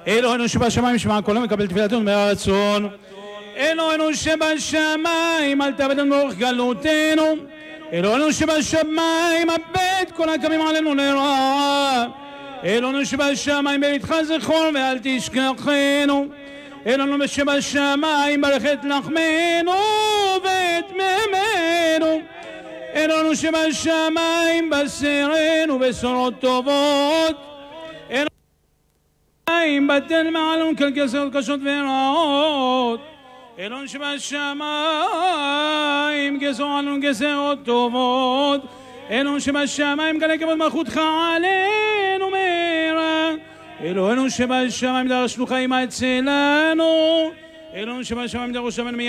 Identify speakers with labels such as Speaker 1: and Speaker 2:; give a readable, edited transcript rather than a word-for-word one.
Speaker 1: אלוהינו שבשמיים, שמע קולנו, מקבל תפילתנו ברצון. אלוהינו שבשמיים, אל תאבדנו באורך גלותנו. אלוהינו שבשמיים, הבט כל הקמים עלינו לרעה. אלוהינו שבשמיים, בביתך זכור ואל תשכחנו. אלוהינו שבשמיים, ברך את לחמנו ואת מימינו. אלוהינו שבשמיים, בשרנו בשורות טובות. אלוהינו בטל מעלנו כל גזרות קשות ורעות. אלוהינו שבשמיים, גזור עלינו גזרות טובות. אלוהינו שבשמיים, גלה כבוד מלכותך עלינו מהרה. אלוהינו שבשמיים, דרשנו חיים אצלנו. אלוהינו שבשמיים, דרוש רבנו